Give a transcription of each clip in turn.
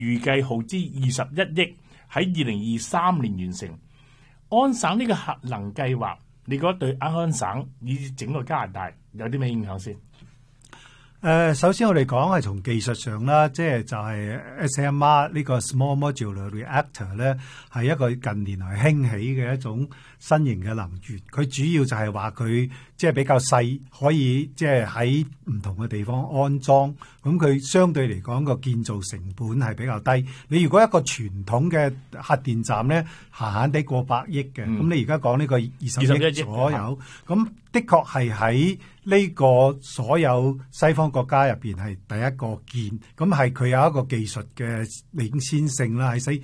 預計耗資21億，喺2023年完成。安省呢個核能計劃，你覺得對安省以至整個加拿大有啲咩影響先？ 首先我哋講係從技術上啦，即係就係 SMR 呢個 Small Modular Reactor 咧，係一個近年來興起嘅一種新型嘅能源。佢主要就係話佢即係比較細，可以即係喺唔同嘅地方安裝。咁佢相對嚟講個建造成本係比較低。你如果一個傳統嘅核電站咧，閒閒地過百億嘅，咁你而家講呢個20億左右，咁的確係喺呢個所有西方國家入邊係第一個建，咁係佢有一個技術嘅領先性啦，喺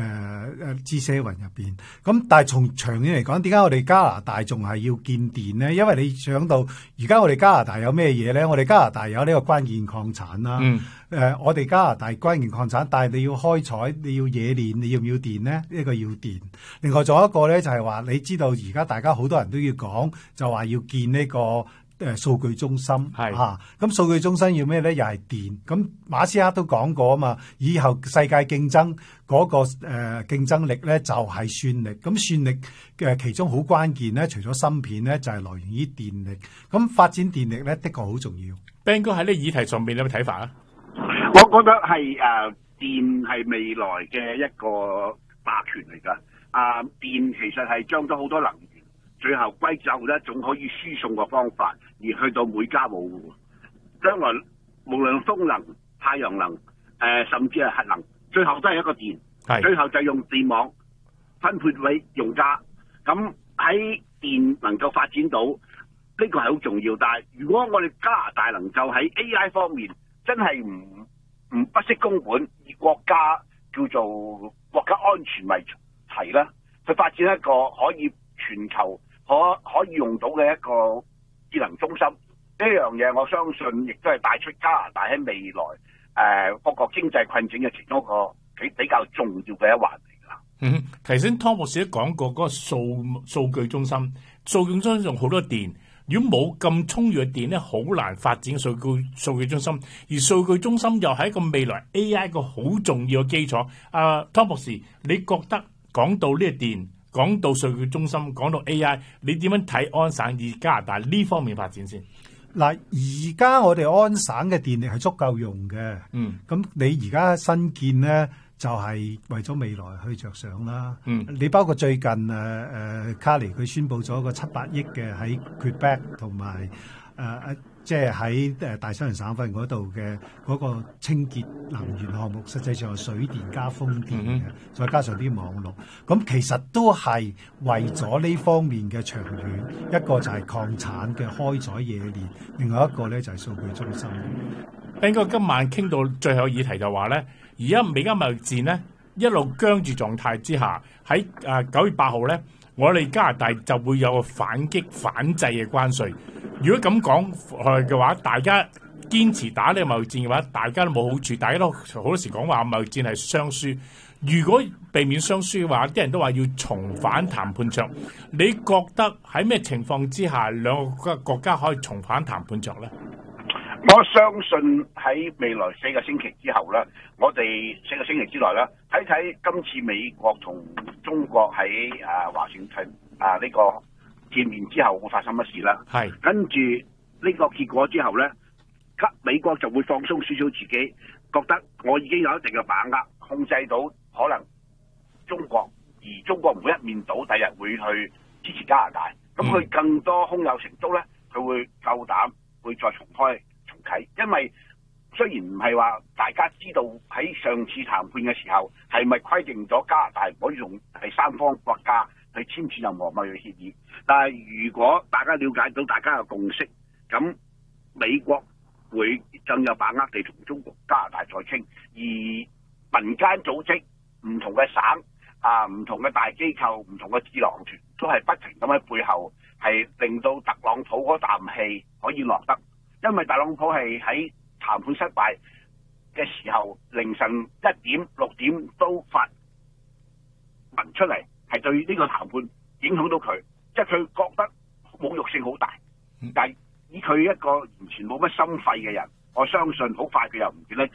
G7入邊。咁但係從長遠嚟講，點解我哋加拿大仲係要建電呢？因為你想到而家我哋加拿大有咩嘢咧？我哋加拿大有呢個關鍵礦產啦。我哋加拿大關鍵礦產，但係你要開採，你要冶煉，你要唔要電呢？呢個要電。另外仲有一個咧，就係話你知道而家大家好多人都要講，就話要建呢個數據中心係嚇。咁數據中心要咩咧？又係電。咁馬斯克都講過啊嘛，以後世界競爭嗰個競爭力咧就係算力。咁算力嘅其中好關鍵咧，除咗芯片咧，就係來源於電力。咁發展電力咧，的確好重要。 Ben 哥喺呢個議題上面有咩睇法啊？ 我覺得係電係未來嘅一個霸權嚟㗎。電其實係將咗好多能源，最後歸就一種可以輸送嘅方法，而去到每家每戶。將來無論風能、太陽能，甚至係核能，最後都係一個電。最後就用電網分配俾用家。咁喺電能夠發展到呢個係好重要。但係如果我哋加拿大能夠喺 AI 方面真係不惜工本，以國家叫做國家安全為題啦，去發展一個可以全球可以用到嘅一個智能中心，呢樣嘢我相信亦都係帶出加拿大喺未來嗰個經濟困境嘅其中一個比較重要嘅一環嚟㗎。 頭先湯博士都講過嗰個數據中心，數據中心用好多電。如果冇咁充裕嘅電咧，好難發展數據中心。而數據中心又係一個未來 AI 一個好重要嘅基礎。湯博士，你覺得講到呢個電，講到數據中心，講到 AI， 你點樣睇安省以加拿大呢方面發展先？ 嗱，而家我哋安省嘅電力係足夠用嘅。咁你而家新建咧，就係為咗未來去着想啦。你包括最近卡尼佢宣布咗個700億嘅喺 Quebec 同埋即係喺大西洋省份嗰度嘅嗰個清潔能源項目，實際上係水電加風電嘅，再加上啲網絡，咁其實都係為咗呢方面嘅長遠。一個就係礦產嘅開採冶煉，另外一個咧就係數據中心。 Ben哥今晚傾到最後議題就話咧，而家美加貿易戰咧一路僵住狀態之下，喺9月8號咧，我哋加拿大就會有個反擊反制嘅關稅。如果咁講嘅話，大家堅持打呢個貿易戰嘅話，大家都冇好處，大家都好多時講話貿易戰係雙輸。如果避免雙輸嘅話，啲人都話要重返談判桌。你覺得喺咩情況之下，兩個國家可以重返談判桌咧？ 我相信喺未來4個星期之後咧，我哋4個星期之內咧，睇睇今次美國同中國喺華盛頓呢個見面之後會發生乜事啦。係跟住呢個結果之後咧，美國就會放鬆少少自己，覺得我已經有一定嘅把握，控制到可能中國，而中國唔會一面倒，第日會去支持加拿大。咁佢更多胸有成竹咧，佢會夠膽會再重啟，因為雖然唔係話大家知道喺上次談判嘅時候係咪規定咗加拿大唔可以用第三方國家去簽署任何貿易協議，但係如果大家了解到大家嘅共識，咁美國會更有把握地同中國加拿大再傾，而民間組織唔同嘅省唔同嘅大機構、唔同嘅智囊團都係不停咁喺背後係令到特朗普嗰啖氣可以落得。因為特朗普係喺談判失敗嘅時候，凌晨1點、6點都發文出嚟，係對呢個談判影響到佢，即係佢覺得侮辱性好大。但係以佢一個完全冇乜心肺嘅人，我相信好快佢又唔記得咗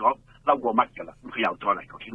嬲過乜㗎啦，咁佢又再嚟過傾。